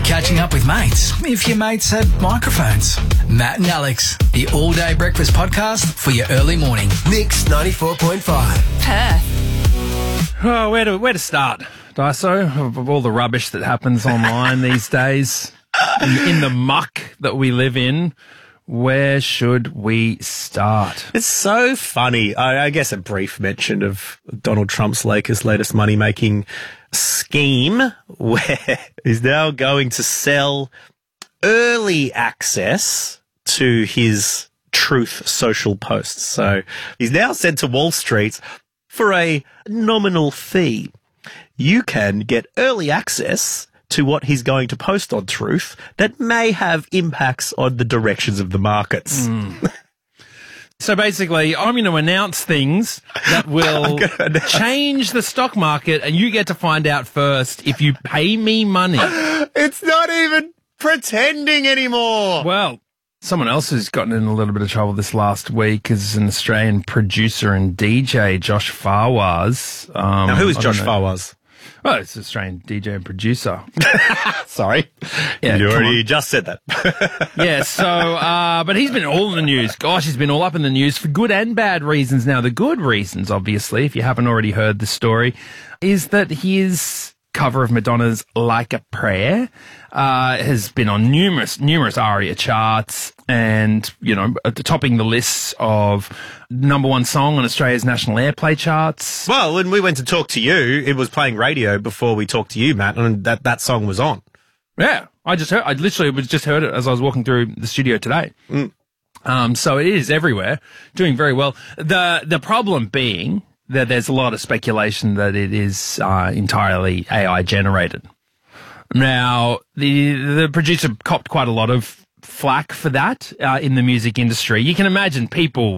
Catching up with mates, if your mates had microphones. Matt and Alex, the all-day breakfast podcast for your early morning. Mix 94.5. Perth. Oh, where to start, Daiso, of all the rubbish that happens online these days, in the muck that we live in? Where should we start? It's so funny. I guess a brief mention of Donald Trump's Lakers' latest money-making scheme, where he's now going to sell early access to his Truth social posts. So he's now said to Wall Street, for a nominal fee, you can get early access to what he's going to post on Truth that may have impacts on the directions of the markets. So basically, I'm going to announce things that will change the stock market, and you get to find out first if you pay me money. It's not even pretending anymore. Well, someone else who's gotten in a little bit of trouble this last week is an Australian producer and DJ, Josh Fawaz. Now, who is Josh Fawaz? Oh, it's an Australian DJ and producer. Sorry. Yeah, you already just said that. Yeah, so, but he's been all in the news. Gosh, he's been all up in the news for good and bad reasons. Now, the good reasons, obviously, if you haven't already heard the story, is that his cover of Madonna's Like a Prayer has been on numerous ARIA charts and, you know, topping the lists of number one song on Australia's national airplay charts. Well, when we went to talk to you, it was playing radio before we talked to you, Matt, and that song was on. Yeah, I literally just heard it as I was walking through the studio today. So it is everywhere, doing very well. The problem being that there's a lot of speculation that it is entirely AI generated. Now, the producer copped quite a lot of flack for that in the music industry. You can imagine people